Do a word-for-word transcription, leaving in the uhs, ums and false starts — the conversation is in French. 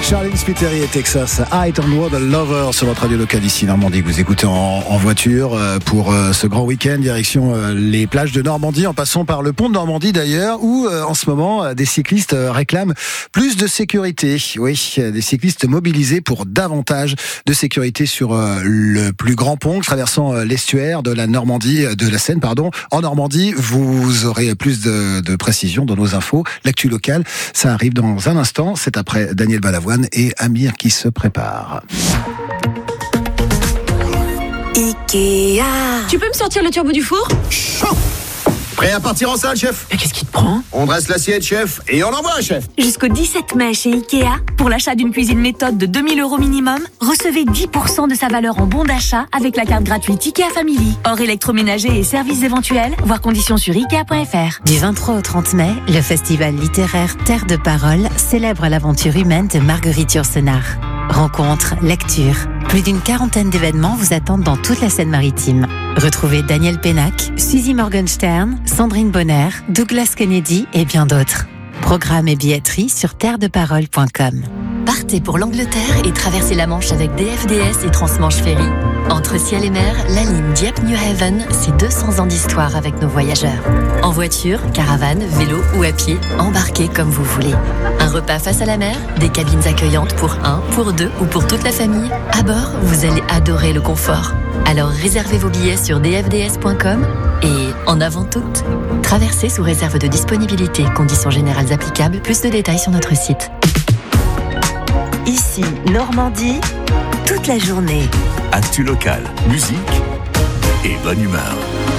Charlene Spiteri et Texas, I Don't Want a Lover sur votre radio locale ici Normandie que vous écoutez en, en voiture pour euh, ce grand week-end direction euh, les plages de Normandie en passant par le pont de Normandie d'ailleurs où euh, en ce moment euh, des cyclistes euh, réclament plus de sécurité. Oui, des cyclistes mobilisés pour davantage de sécurité sur euh, le plus grand pont traversant euh, l'estuaire de la Normandie, de la Seine pardon. En Normandie, vous aurez plus de, de précisions dans nos infos. L'actu locale, ça arrive dans un instant. C'est après Daniel Balavoine et Amir qui se prépare. Ikea. Tu peux me sortir le turbo du four ? Chaud. Prêt à partir en salle, chef ? Mais qu'est-ce qui te prend ? On dresse l'assiette, chef, et on envoie, chef. Jusqu'au dix-sept mai chez Ikea, pour l'achat d'une cuisine méthode de deux mille euros minimum, recevez dix pour cent de sa valeur en bon d'achat avec la carte gratuite Ikea Family. Hors électroménager et services éventuels, voir conditions sur ikea point f r. Du vingt-trois au trente mai, le festival littéraire Terre de Parole célèbre l'aventure humaine de Marguerite Yourcenar. Rencontres, lectures, plus d'une quarantaine d'événements vous attendent dans toute la Seine-Maritime. Retrouvez Daniel Pénac, Suzy Morgenstern, Sandrine Bonner, Douglas Kennedy et bien d'autres. Programme et billetterie sur terre de parole point com. Partez pour l'Angleterre et traversez la Manche avec D F D S et Transmanche Ferry. Entre ciel et mer, la ligne Dieppe-New Haven, c'est deux cents ans d'histoire avec nos voyageurs. En voiture, caravane, vélo ou à pied, embarquez comme vous voulez. Un repas face à la mer, des cabines accueillantes pour un, pour deux ou pour toute la famille. À bord, vous allez adorer le confort. Alors réservez vos billets sur d f d s point com et en avant toutes, traversez sous réserve de disponibilité. Conditions générales applicables, plus de détails sur notre site. Ici, Normandie, toute la journée. Actu locale, musique et bonne humeur.